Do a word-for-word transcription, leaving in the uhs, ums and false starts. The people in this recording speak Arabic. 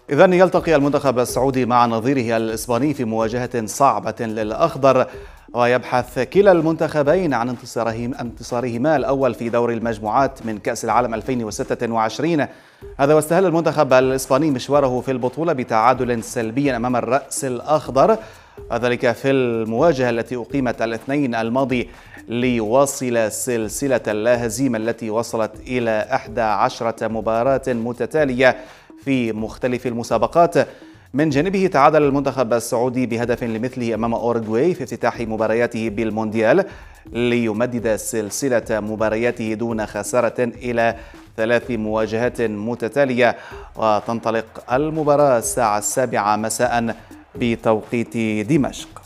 إذن يلتقي المنتخب السعودي مع نظيره الإسباني في مواجهة صعبة للأخضر، ويبحث كلا المنتخبين عن انتصارهما الأول في دور المجموعات من كأس العالم ألفين وستة وعشرين. هذا واستهل المنتخب الإسباني مشواره في البطولة بتعادل سلبي أمام الرأس الأخضر، وذلك في المواجهة التي أقيمت الاثنين الماضي ليواصل سلسلة اللا هزيمة التي وصلت إلى إحدى عشرة مباراة متتالية في مختلف المسابقات. من جانبه تعادل المنتخب السعودي بهدف لمثله أمام أوروغواي في افتتاح مبارياته بالمونديال ليمدد سلسلة مبارياته دون خسارة إلى ثلاث مواجهات متتالية، وتنطلق المباراة الساعة السابعة مساء بتوقيت دمشق.